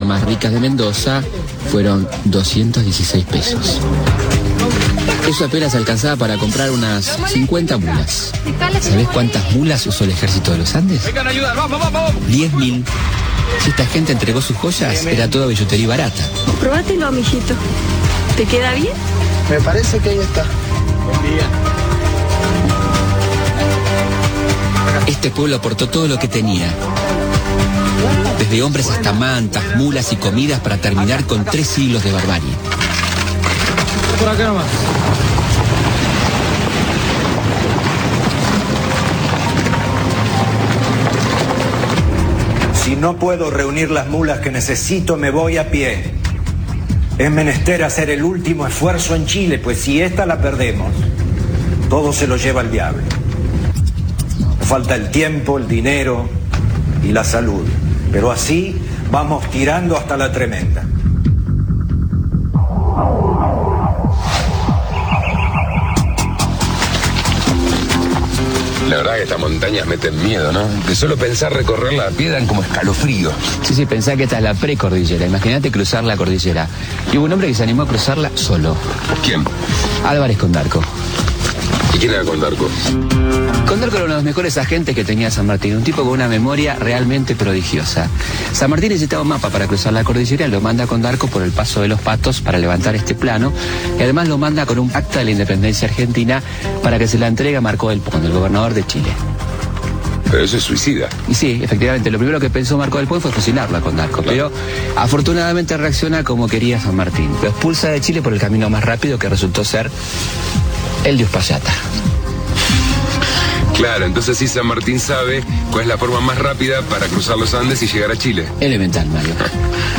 más ricas de Mendoza fueron 216 pesos. Eso apenas alcanzaba para comprar unas 50 mulas. ¿Sabés cuántas mulas usó el ejército de los Andes? 10.000. Si esta gente entregó sus joyas, era toda billutería barata. Probátelo, mijito. ¿Te queda bien? Me parece que ahí está. Buen día. Este pueblo aportó todo lo que tenía. Desde hombres hasta mantas, mulas y comidas para terminar con 3 siglos de barbarie. Por acá nomás. Si no puedo reunir las mulas que necesito, me voy a pie. Es menester hacer el último esfuerzo en Chile, pues si esta la perdemos, todo se lo lleva el diablo. Falta el tiempo, el dinero y la salud. Pero así vamos tirando hasta la tremenda. La verdad que estas montañas meten miedo, ¿no? De solo pensar recorrerla a pie dan como escalofrío. Sí, pensá que esta es la precordillera. Imagínate cruzar la cordillera. Y hubo un hombre que se animó a cruzarla solo. ¿Quién? Álvarez Condarco. ¿Y quién era Condarco? Condarco era uno de los mejores agentes que tenía San Martín, un tipo con una memoria realmente prodigiosa. San Martín necesitaba un mapa para cruzar la cordillera, lo manda a Condarco por el Paso de los Patos para levantar este plano, y además lo manda con un acta de la independencia argentina para que se la entregue a Marcó del Puente, el gobernador de Chile. Pero eso es suicida. Y sí, efectivamente, lo primero que pensó Marcó del Puente fue fusilarlo a Condarco, claro. Pero afortunadamente reacciona como quería San Martín. Lo expulsa de Chile por el camino más rápido, que resultó ser el de Uspallata. Claro, entonces sí San Martín sabe cuál es la forma más rápida para cruzar los Andes y llegar a Chile. Elemental, Mario.